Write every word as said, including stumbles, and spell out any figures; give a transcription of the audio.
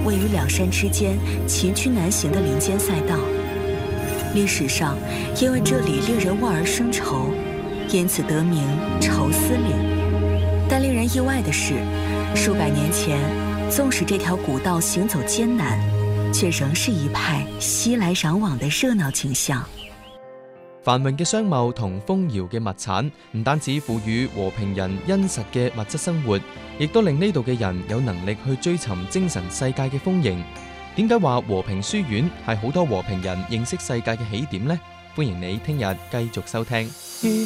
位于两山之间崎岖难行的林间赛道。历史上因为这里令人望而生愁，因此得名愁思岭。但令人意外的是，数百年前，纵使这条古道行走艰难，却仍是一派熙來攘往的熱鬧景象。 繁榮嘅商貿同豐饒嘅物產，唔單止賦予和平人殷實嘅物質生活，亦都令呢度嘅人有能力去追尋精神世界嘅豐盈。點解話和平書院係好多和平人認識世界嘅起點呢？歡迎你聽日繼續收聽。